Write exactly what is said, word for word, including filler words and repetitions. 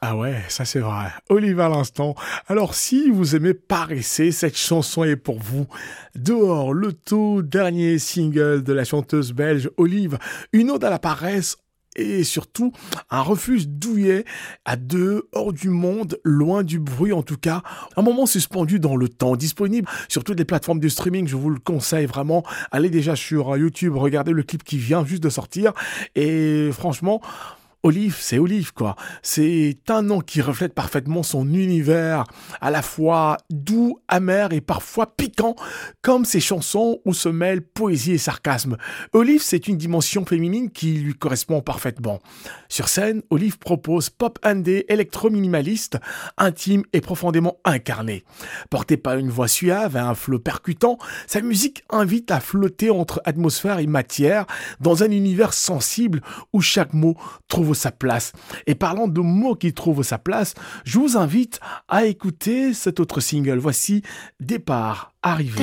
Ah ouais, ça c'est vrai. Olive à l'instant. Alors si vous aimez paresser, cette chanson est pour vous. Dehors, le tout dernier single de la chanteuse belge Olive, une ode à la paresse et surtout un refuge douillet à deux, hors du monde, loin du bruit en tout cas. Un moment suspendu dans le temps, disponible sur toutes les plateformes de streaming, je vous le conseille vraiment. Allez déjà sur YouTube, regardez le clip qui vient juste de sortir et franchement, Olive, c'est Olive, quoi. C'est un nom qui reflète parfaitement son univers, à la fois doux, amer et parfois piquant, comme ses chansons où se mêlent poésie et sarcasme. Olive, c'est une dimension féminine qui lui correspond parfaitement. Sur scène, Olive propose pop indé électro-minimaliste, intime et profondément incarné. Portée par une voix suave et un flow percutant, sa musique invite à flotter entre atmosphère et matière dans un univers sensible où chaque mot trouve sa place. Et parlant de mots qui trouvent sa place, je vous invite à écouter cet autre single. Voici Départ, Arrivée.